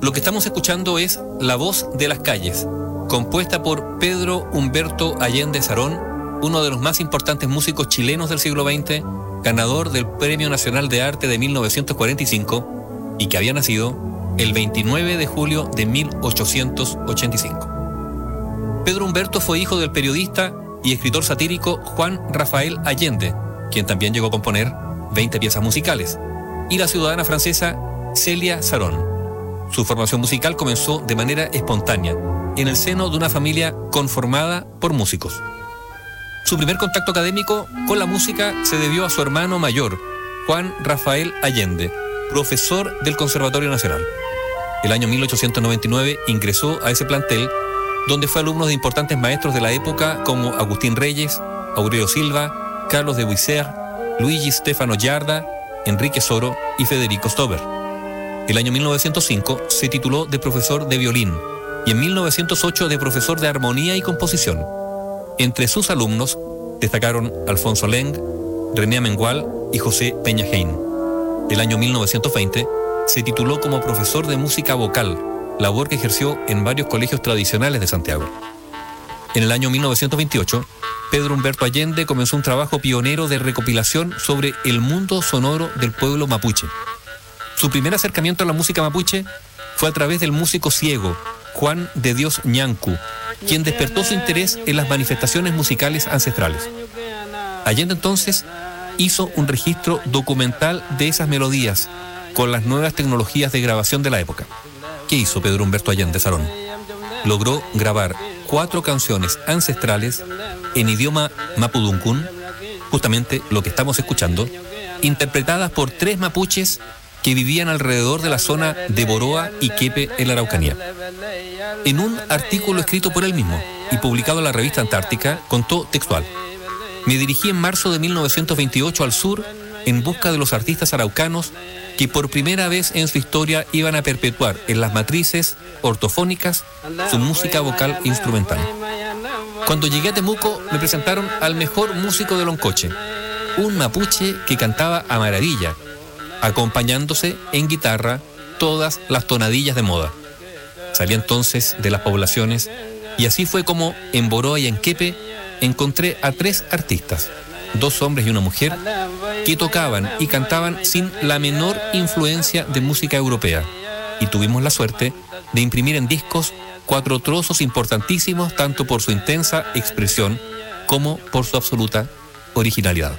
Lo que estamos escuchando es La Voz de las Calles, compuesta por Pedro Humberto Allende Sarón, uno de los más importantes músicos chilenos del siglo XX, ganador del Premio Nacional de Arte de 1945 y que había nacido el 29 de julio de 1885. Pedro Humberto fue hijo del periodista y escritor satírico Juan Rafael Allende, quien también llegó a componer 20 piezas musicales, y la ciudadana francesa Celia Sarón. Su formación musical comenzó de manera espontánea, en el seno de una familia conformada por músicos. Su primer contacto académico con la música se debió a su hermano mayor, Juan Rafael Allende, profesor del Conservatorio Nacional. El año 1899 ingresó a ese plantel, donde fue alumno de importantes maestros de la época como Agustín Reyes, Aurelio Silva, Carlos de Buisser, Luigi Stefano Giarda, Enrique Soro y Federico Stover. El año 1905 se tituló de profesor de violín y en 1908 de profesor de armonía y composición. Entre sus alumnos destacaron Alfonso Leng, René Amengual y José Peñahein. El año 1920 se tituló como profesor de música vocal, labor que ejerció en varios colegios tradicionales de Santiago. En el año 1928, Pedro Humberto Allende comenzó un trabajo pionero de recopilación sobre el mundo sonoro del pueblo mapuche. Su primer acercamiento a la música mapuche fue a través del músico ciego Juan de Dios Ñancu, quien despertó su interés en las manifestaciones musicales ancestrales. Allende entonces hizo un registro documental de esas melodías con las nuevas tecnologías de grabación de la época. ¿Qué hizo Pedro Humberto Allende Sarón? Logró grabar 4 canciones ancestrales en idioma mapudungun, justamente lo que estamos escuchando, interpretadas por 3 mapuches que vivían alrededor de la zona de Boroa y Quepe en la Araucanía. En un artículo escrito por él mismo y publicado en la revista Antártica, contó textual: me dirigí en marzo de 1928 al sur en busca de los artistas araucanos que por primera vez en su historia iban a perpetuar en las matrices ortofónicas su música vocal e instrumental. Cuando llegué a Temuco me presentaron al mejor músico de Loncoche, un mapuche que cantaba a maravilla, acompañándose en guitarra todas las tonadillas de moda. Salí entonces de las poblaciones y así fue como en Boroa y en Quepe encontré a 3 artistas, 2 hombres y una mujer, que tocaban y cantaban sin la menor influencia de música europea, y tuvimos la suerte de imprimir en discos 4 trozos importantísimos tanto por su intensa expresión como por su absoluta originalidad.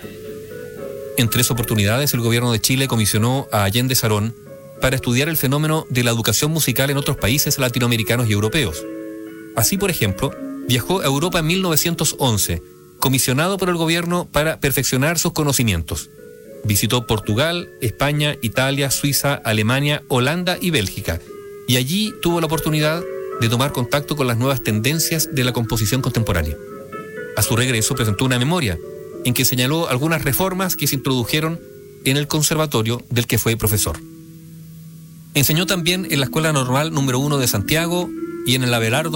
En 3 oportunidades el gobierno de Chile comisionó a Allende Sarón para estudiar el fenómeno de la educación musical en otros países latinoamericanos y europeos. Así, por ejemplo, viajó a Europa en 1911, comisionado por el gobierno para perfeccionar sus conocimientos. Visitó Portugal, España, Italia, Suiza, Alemania, Holanda y Bélgica, y allí tuvo la oportunidad de tomar contacto con las nuevas tendencias de la composición contemporánea. A su regreso presentó una memoria en que señaló algunas reformas que se introdujeron en el conservatorio del que fue profesor. Enseñó también en la Escuela Normal número 1 de Santiago y en el Abelardo